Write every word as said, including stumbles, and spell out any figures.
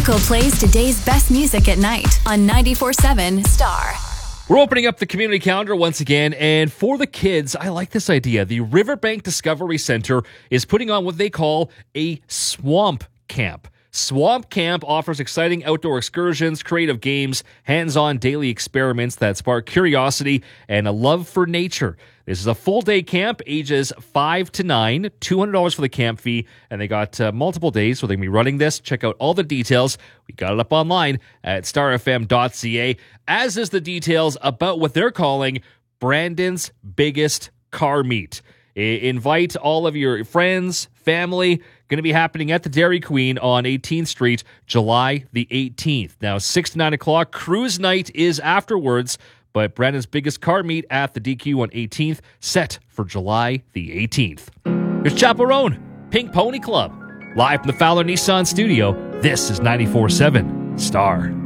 Moco plays today's best music at night on ninety-four seven Star. We're opening up the community calendar once again, and for the kids, I like this idea. The Riverbank Discovery Center is putting on what they call a swamp camp. Swamp Camp offers exciting outdoor excursions, creative games, hands-on daily experiments that spark curiosity and a love for nature. This is a full-day camp, ages five to nine, two hundred dollars for the camp fee, and they got uh, multiple days, so they can be running this. Check out all the details. We got it up online at star f m dot c a, as is the details about what they're calling Brandon's Biggest Car Meet. I- invite all of your friends, family. Going to be happening at the Dairy Queen on eighteenth Street, July the eighteenth. Now, six to nine o'clock, cruise night is afterwards, but Brandon's Biggest Car Meet at the D Q on eighteenth, set for July the eighteenth. Here's Chaperone, Pink Pony Club. Live from the Fowler Nissan studio, this is ninety-four seven Star.